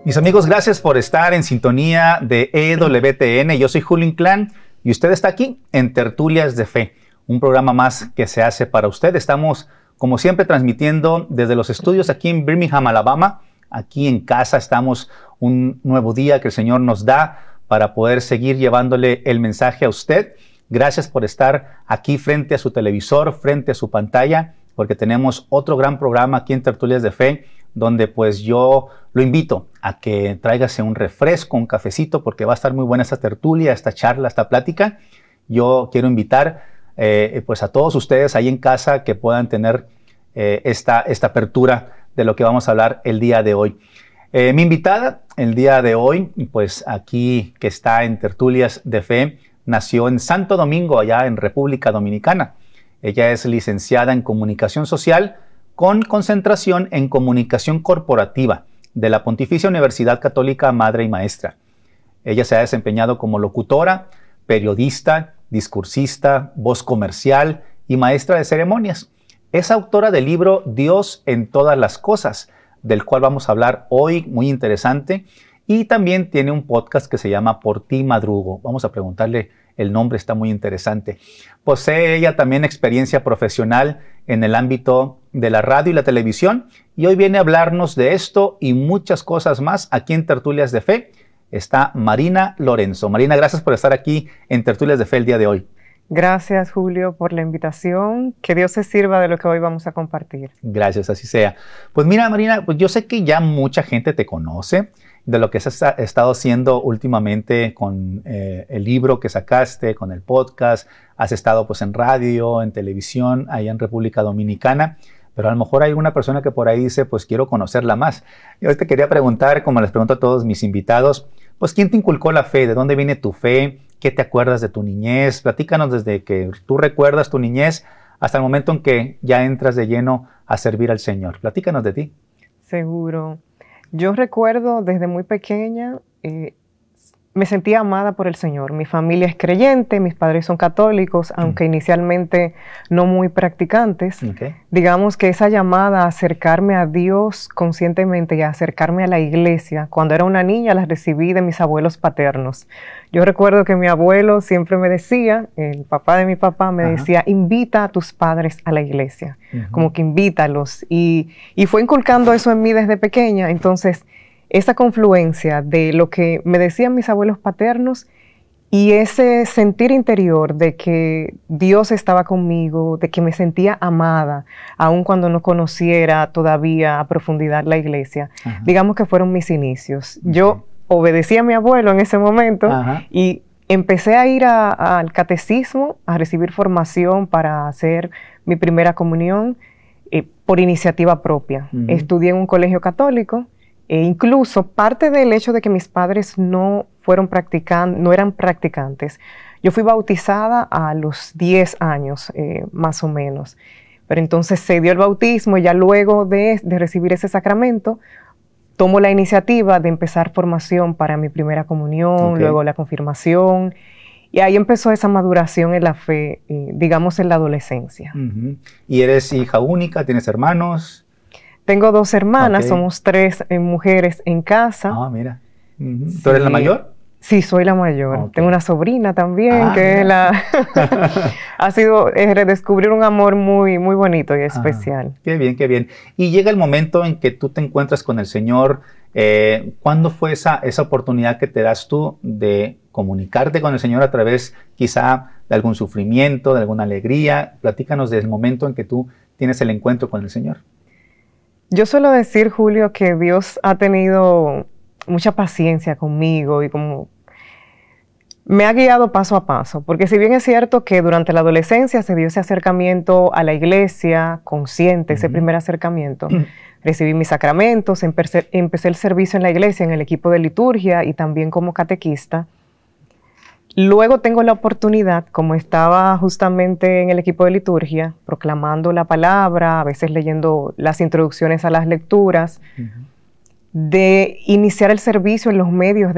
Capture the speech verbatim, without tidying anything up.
Mis amigos, gracias por estar en sintonía de E W T N. Yo soy Julio Inclán y usted está aquí en Tertulias de Fe, un programa más que se hace para usted. Estamos, como siempre, transmitiendo desde los estudios aquí en Birmingham, Alabama. Aquí en casa estamos, un nuevo día que el Señor nos da para poder seguir llevándole el mensaje a usted. Gracias por estar aquí frente a su televisor, frente a su pantalla, porque tenemos otro gran programa aquí en Tertulias de Fe, donde pues yo lo invito a que tráigase un refresco, un cafecito, porque va a estar muy buena esta tertulia, esta charla, esta plática. Yo quiero invitar eh, pues a todos ustedes ahí en casa que puedan tener eh, esta, esta apertura de lo que vamos a hablar el día de hoy. Eh, mi invitada el día de hoy, pues aquí que está en Tertulias de Fe, nació en Santo Domingo, allá en República Dominicana. Ella es licenciada en Comunicación Social con concentración en Comunicación Corporativa de la Pontificia Universidad Católica Madre y Maestra. Ella se ha desempeñado como locutora, periodista, discursista, voz comercial y maestra de ceremonias. Es autora del libro Dios en todas las cosas, del cual vamos a hablar hoy, muy interesante. Y también tiene un podcast que se llama Por ti madrugo. Vamos a preguntarle el nombre, está muy interesante. Posee ella también experiencia profesional en el ámbito de la radio y la televisión. Y hoy viene a hablarnos de esto y muchas cosas más aquí en Tertulias de Fe. Está Marina Lorenzo. Marina, gracias por estar aquí en Tertulias de Fe el día de hoy. Gracias, Julio, por la invitación. Que Dios se sirva de lo que hoy vamos a compartir. Gracias, así sea. Pues mira, Marina, pues yo sé que ya mucha gente te conoce de lo que has estado haciendo últimamente con eh, el libro que sacaste, con el podcast. Has estado pues en radio, en televisión, allá en República Dominicana. Pero a lo mejor hay alguna persona que por ahí dice, pues quiero conocerla más. Yo hoy te quería preguntar, como les pregunto a todos mis invitados, pues ¿quién te inculcó la fe? ¿De dónde viene tu fe? ¿Qué te acuerdas de tu niñez? Platícanos desde que tú recuerdas tu niñez hasta el momento en que ya entras de lleno a servir al Señor. Platícanos de ti. Seguro. Yo recuerdo desde muy pequeña, eh, me sentía amada por el Señor. Mi familia es creyente, mis padres son católicos, aunque mm. inicialmente no muy practicantes. Okay. Digamos que esa llamada a acercarme a Dios conscientemente y a acercarme a la iglesia, cuando era una niña la recibí de mis abuelos paternos. Yo recuerdo que mi abuelo siempre me decía, el papá de mi papá me Ajá. decía, invita a tus padres a la iglesia, uh-huh. como que invítalos. Y, y fue inculcando eso en mí desde pequeña. Entonces, esa confluencia de lo que me decían mis abuelos paternos y ese sentir interior de que Dios estaba conmigo, de que me sentía amada, aun cuando no conociera todavía a profundidad la iglesia, Ajá. digamos que fueron mis inicios. Okay. Yo obedecí a mi abuelo en ese momento Ajá. y empecé a ir a, a, al catecismo, a recibir formación para hacer mi primera comunión eh, por iniciativa propia. Uh-huh. Estudié en un colegio católico. E incluso parte del hecho de que mis padres no fueron practican, no eran practicantes, yo fui bautizada a los diez años, eh, más o menos. Pero entonces se dio el bautismo y ya luego de, de recibir ese sacramento, tomo la iniciativa de empezar formación para mi primera comunión, okay. luego la confirmación, y ahí empezó esa maduración en la fe, eh, digamos en la adolescencia. Uh-huh. ¿Y eres hija única? ¿Tienes hermanos? Tengo dos hermanas, okay. somos tres eh, mujeres en casa. Ah, mira. Uh-huh. ¿Tú eres sí. la mayor? Sí, soy la mayor. Okay. Tengo una sobrina también, ah, que es la ha sido eh, redescubrir un amor muy, muy bonito y especial. Ah, qué bien, qué bien. Y llega el momento en que tú te encuentras con el Señor. Eh, ¿Cuándo fue esa, esa oportunidad que te das tú de comunicarte con el Señor a través quizá de algún sufrimiento, de alguna alegría? Platícanos del momento en que tú tienes el encuentro con el Señor. Yo suelo decir, Julio, que Dios ha tenido mucha paciencia conmigo y como me ha guiado paso a paso, porque si bien es cierto que durante la adolescencia se dio ese acercamiento a la iglesia, consciente, uh-huh. ese primer acercamiento, uh-huh. recibí mis sacramentos, empecé, empecé el servicio en la iglesia, en el equipo de liturgia y también como catequista. Luego tengo la oportunidad, como estaba justamente en el equipo de liturgia, proclamando la palabra, a veces leyendo las introducciones a las lecturas, uh-huh. de iniciar el servicio en los medios de